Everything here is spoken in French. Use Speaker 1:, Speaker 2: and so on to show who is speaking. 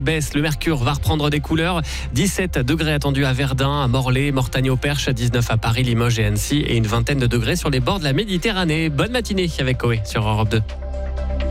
Speaker 1: Baisse, le mercure va reprendre des couleurs. 17 degrés attendus à Verdun, à Morlaix, Mortagne-au-Perche, 19 à Paris, Limoges et Annecy et une vingtaine de degrés sur les bords de la Méditerranée. Bonne matinée avec Coé sur Europe 2.